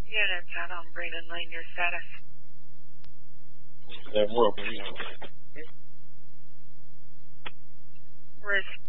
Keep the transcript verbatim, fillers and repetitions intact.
Units out on Braden Lane, your status. That work. Risk